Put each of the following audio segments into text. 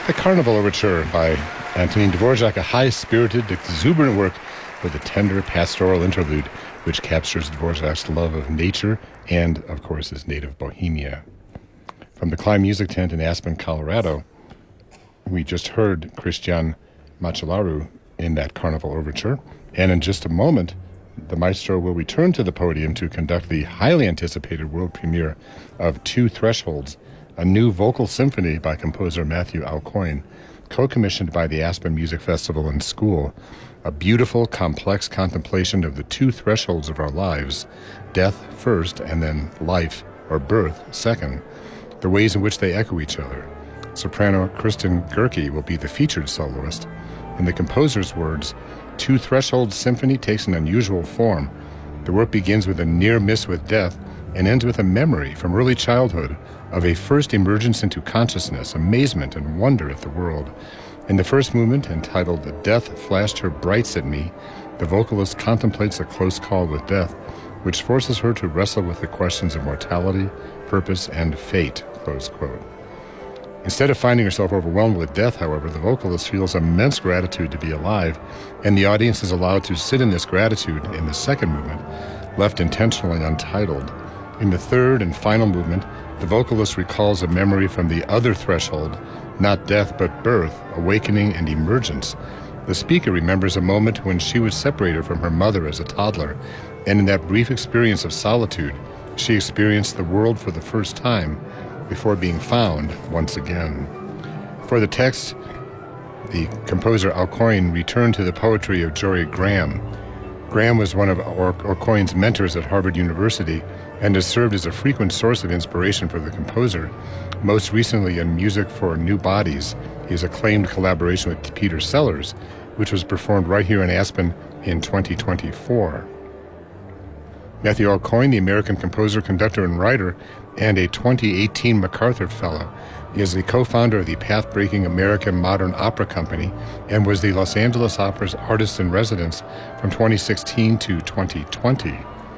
The Carnival Overture by Antonin Dvorak, a high-spirited, exuberant work with a tender pastoral interlude which captures Dvorak's love of nature and, of course, his native Bohemia. From the Klein Music Tent in Aspen, Colorado, we just heard Cristian Macellaro in that Carnival Overture, and in just a moment, the maestro will return to the podium to conduct the highly anticipated world premiere of Two Thresholds, a new vocal symphony by composer Matthew Aucoin, co-commissioned by the Aspen Music Festival and School, a beautiful, complex contemplation of the two thresholds of our lives, death first and then life or birth second, the ways in which they echo each other. Soprano Kristen Gerke will be the featured soloist. In the composer's words, Two Thresholds Symphony takes an unusual form. The work begins with a near miss with death and ends with a memory from early childhood of a first emergence into consciousness, amazement, and wonder at the world. In the first movement, entitled Death Flashed Her Brights at Me, the vocalist contemplates a close call with death, which forces her to wrestle with the questions of mortality, purpose, and fate, close quote. Instead of finding herself overwhelmed with death, however, the vocalist feels immense gratitude to be alive, and the audience is allowed to sit in this gratitude in the second movement, left intentionally untitled. In the third and final movement, the vocalist recalls a memory from the other threshold, not death but birth, awakening, and emergence. The speaker remembers a moment when she was separated from her mother as a toddler, and in that brief experience of solitude, she experienced the world for the first time before being found once again. For the text, the composer Aucoin returned to the poetry of Jorie Graham. Graham was one of Aucoin's mentors at Harvard University and has served as a frequent source of inspiration for the composer, most recently in Music for New Bodies, his acclaimed collaboration with Peter Sellers, which was performed right here in Aspen in 2024. Matthew Aucoin, the American composer, conductor, and writer, and a 2018 MacArthur Fellow, is the co-founder of the path-breaking American Modern Opera Company and was the Los Angeles Opera's artist-in-residence from 2016 to 2020.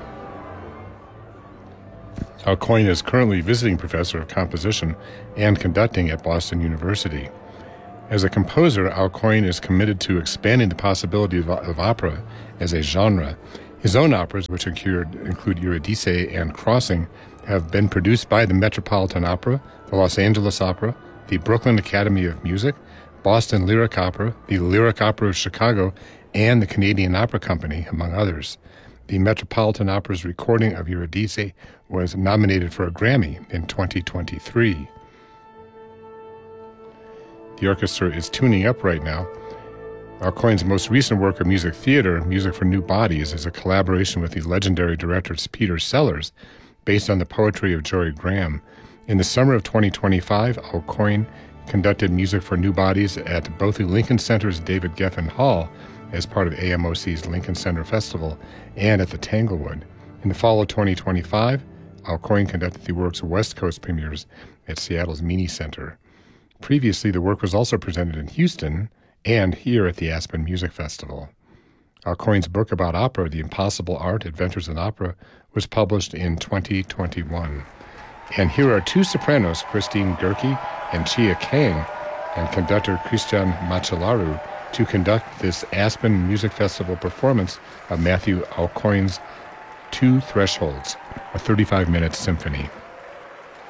Aucoin is currently visiting professor of composition and conducting at Boston University. As a composer, Aucoin is committed to expanding the possibility of opera as a genre. His own operas, which include Eurydice and Crossing, have been produced by the Metropolitan Opera, the Los Angeles Opera, the Brooklyn Academy of Music, Boston Lyric Opera, the Lyric Opera of Chicago, and the Canadian Opera Company, among others. The Metropolitan Opera's recording of Eurydice was nominated for a Grammy in 2023. The orchestra is tuning up right now. Aucoin's most recent work of music theater, Music for New Bodies, is a collaboration with the legendary director Peter Sellers, based on the poetry of Jorie Graham. In the summer of 2025, Aucoin conducted Music for New Bodies at both the Lincoln Center's David Geffen Hall as part of AMOC's Lincoln Center Festival and at the Tanglewood. In the fall of 2025, Aucoin conducted the work's West Coast premieres at Seattle's Meany Center. Previously, the work was also presented in Houston and here at the Aspen Music Festival. Aucoin's book about opera, The Impossible Art, Adventures in Opera, was published in 2021. And here are two sopranos, Christine Gerke and Chia Kang, and conductor Cristian Macellaro, to conduct this Aspen Music Festival performance of Matthew Aucoin's Two Thresholds, a 35-minute symphony.